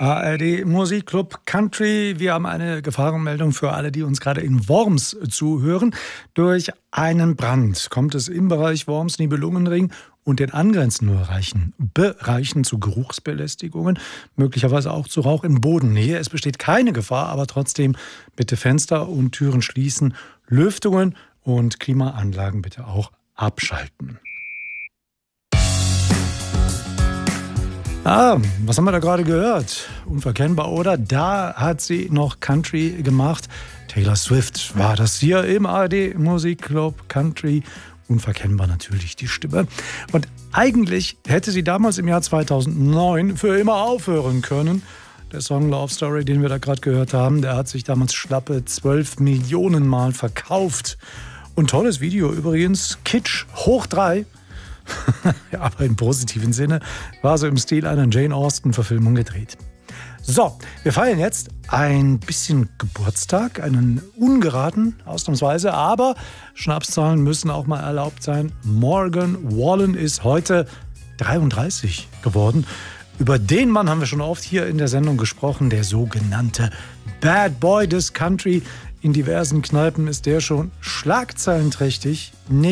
ARD Musikclub Country. Wir haben eine Gefahrenmeldung für alle, die uns gerade in Worms zuhören. Durch einen Brand kommt es im Bereich Worms-Nibelungenring und den angrenzenden Bereichen zu Geruchsbelästigungen, möglicherweise auch zu Rauch in Bodennähe. Es besteht keine Gefahr, aber trotzdem bitte Fenster und Türen schließen, Lüftungen und Klimaanlagen bitte auch abschalten. Was haben wir da gerade gehört? Unverkennbar, oder? Da hat sie noch Country gemacht. Taylor Swift war das hier im ARD Musikclub Country. Unverkennbar natürlich die Stimme. Und eigentlich hätte sie damals im Jahr 2009 für immer aufhören können. Der Song Love Story, den wir da gerade gehört haben, der hat sich damals schlappe 12 Millionen Mal verkauft. Und tolles Video übrigens, Kitsch hoch 3. Ja, aber im positiven Sinne, war so im Stil einer Jane Austen-Verfilmung gedreht. So, wir feiern jetzt ein bisschen Geburtstag, einen ungeraden, ausnahmsweise, aber Schnapszahlen müssen auch mal erlaubt sein. Morgan Wallen ist heute 33 geworden. Über den Mann haben wir schon oft hier in der Sendung gesprochen, der sogenannte Bad Boy des Country. In diversen Kneipen ist der schon schlagzeilenträchtig.